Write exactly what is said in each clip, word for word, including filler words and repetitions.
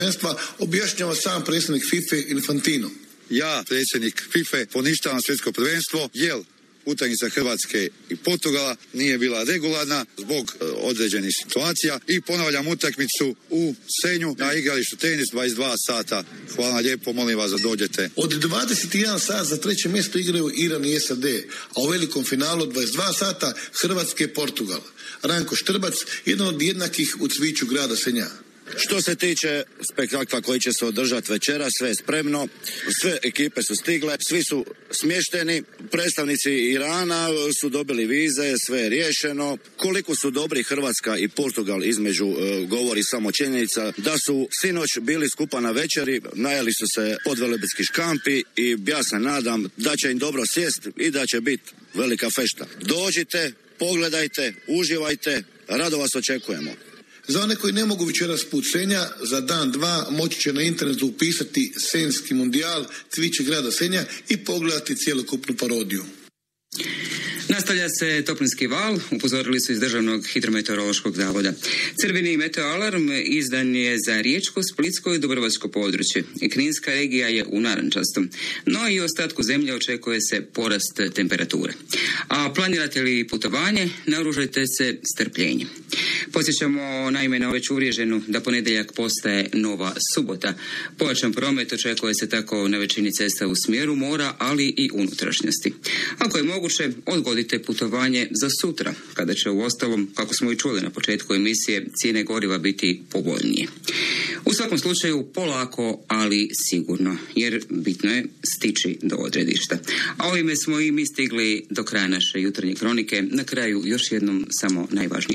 prvenstva, objašnjava sam predsjednik FIFA Infantino. Ja, predsjednik FIFA, poništavam svjetsko prvenstvo, jer utakmica Hrvatske i Portugala nije bila regularna zbog e, određenih situacija i ponavljam utakmicu u Senju na igralištu tenis dvadeset dva sata. Hvala lijepo, molim vas da dođete. Od dvadeset jedan sat za treće mjesto igraju Iran i S A D, a u velikom finalu dvadeset dva sata Hrvatske i Portugal. Ranko Štrbac, jedan od jednakih u cviću grada Senja. Što se tiče spektakla koji će se održati večera, sve je spremno, sve ekipe su stigle, svi su smješteni, predstavnici Irana su dobili vize, sve je riješeno. Koliko su dobri Hrvatska i Portugal između e, govori samo činjenica da su sinoć bili skupa na večeri, najeli su se podvelebitski škampi i ja se nadam da će im dobro sjest i da će biti velika fešta. Dođite, pogledajte, uživajte, rado vas očekujemo. Za one koji ne mogu večeras put Senja, za dan dva moći će na internetu upisati Senjski mundijal cviće grada Senja i pogledati cjelokupnu parodiju. Nastavlja se toplinski val, upozorili su iz Državnog hidrometeorološkog zavoda. Crveni meteoalarm izdan je za Riječko, Splitsko i Dubrovačko područje. I Kninska regija je u narančastom. No i u ostatku zemlje očekuje se porast temperature. A planirate li putovanje, naoružajte se strpljenjem. Podsjećamo naime na već uvriježenu da ponedjeljak postaje nova subota. Pojačan promet očekuje se tako na većini cesta u smjeru mora, ali i unutrašnjosti. Ako je moguće, odgodite putovanje za sutra, kada će u ostalom, kako smo i čuli na početku emisije, cijene goriva biti povoljnije. U svakom slučaju polako, ali sigurno, jer bitno je stići do odredišta. A ovime smo i mi stigli do kraja naše jutarnje kronike. Na kraju još jednom samo najvažnije.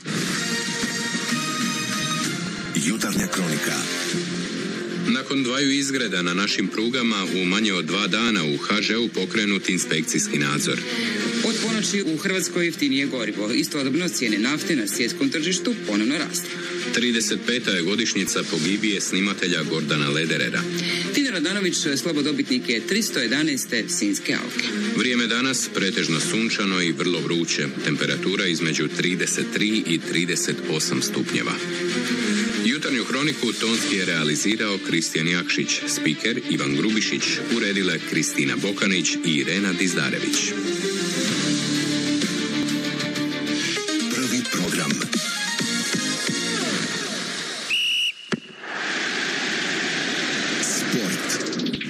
Jutarnja kronika. Nakon dvaju izgreda na našim prugama u manje od dva dana u H Ž-u pokrenut inspekcijski nadzor. Od ponoći u Hrvatskoj jeftinije gorivo. Istodobno cijene nafte na svjetskom tržištu ponovno raste. trideset peta je godišnjica pogibije snimatelja Gordana Lederera. Tine Radanović slobodobitnik je tristo jedanaeste Sinjske alke. Vrijeme danas pretežno sunčano i vrlo vruće. Temperatura između trideset tri i trideset osam stupnjeva. Jutarnju kroniku tonski je realizirao Kristijan Jakšić, spiker Ivan Grubišić, uredile Kristina Bokanić i Irena Dizdarević. Prvi program. Sport.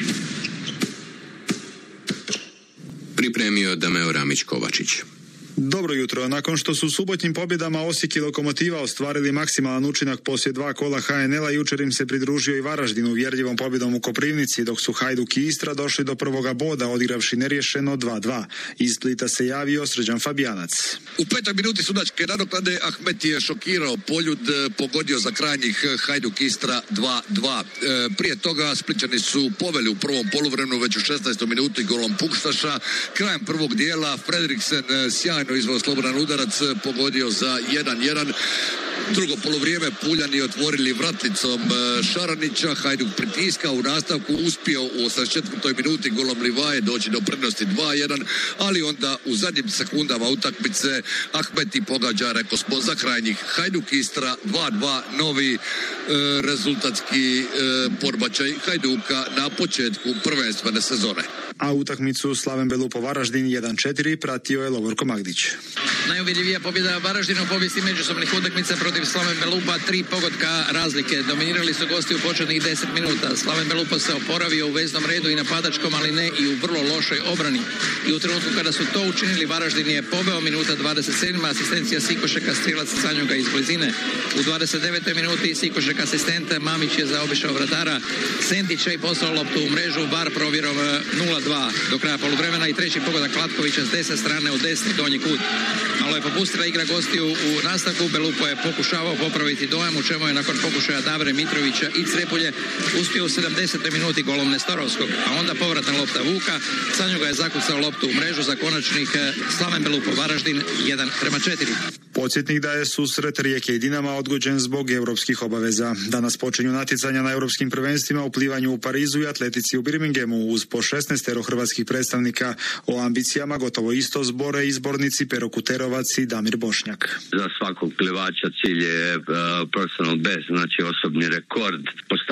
Pripremio Dameo Ramić-Kovačić. Dobro jutro. Nakon što su subotnjim pobjedama Osijek i Lokomotiva ostvarili maksimalan učinak poslije dva kola H N L-a, jučer im se pridružio i Varaždin uvjerljivom pobjedom u Koprivnici, dok su Hajduk i Istra došli do prvoga boda, odigravši neriješeno dva dva. Iz Splita se javio Srđan Fabijanac. U petoj minuti sudačke nadoknade Ahmet je šokirao Poljud, pogodio za krajnjih Hajduk Istra dva dva. E, prije toga Splićani su poveli u prvom poluvremenu već u šesnaestoj minuti golom Pukštaša. Krajem prvog dijela Fredriksen sjajno izveo slobodan udarac, pogodio za jedan jedan. Drugo poluvrijeme Puljani otvorili vratlicom Šaranića, Hajduk pritiskao u nastavku, uspio u osamdeset četvrtoj minuti golom Livaje doći do prednosti dva jedan, ali onda u zadnjim sekundama utakmice Ahmeti pogađa, reko smo, za krajnjih. Hajduk Istra dva dva, novi e, rezultatski e, podbačaj Hajduka na početku prvenstvene sezone. A utakmicu Slaven Belupo Varaždin jedan četiri pratio je Lovorko Magdić. Najuvjerljivija pobjeda Varaždina u povijesti međusobnih utakmica protiv Slaven Belupa, tri pogotka razlike. Dominirali su gosti u početnih deset minuta. Slaven Belupo se oporavio u veznom redu i napadačkom, ali ne i u vrlo lošoj obrani. I u trenutku kada su to učinili, Varaždin je poveo, minuta dvadeset sedma. asistencija Sikošeka, strijelac Sanjuga iz blizine. U dvadeset devetoj minuti Sikošek asistent, Mamić je zaobišao vratara Sentića i poslao loptu u mrežu, V A R provjerom nula dva. Do kraja poluvremena i treći pogodak Latkovića s desne strane u desni donji kut. Malo je popustila igra gostiju u nastavku. Belupo je pokušavao popraviti dojam, u čemu je nakon pokušaja Davre Mitrovića i Crepulje uspio u sedamdesetoj minuti golom Nestorovskog, a onda povratna lopta Vuka. Sanjuga je zakucao loptu u mrežu za konačnih Slaven Belupo Varaždin jedan prema četiri. Podsjetnik da je susret Rijeke i Dinama odgođen zbog europskih obaveza. Danas počinju natjecanja na europskim prvenstvima u plivanju u Parizu i atletici u Birminghamu uz po šesnaest petero hrvatskih predstavnika. O ambicijama gotovo isto zbore izbornici Pero Kuterovac i Damir Bošnjak. Za svakog plivača cilj je uh, personal best, znači osobni rekord.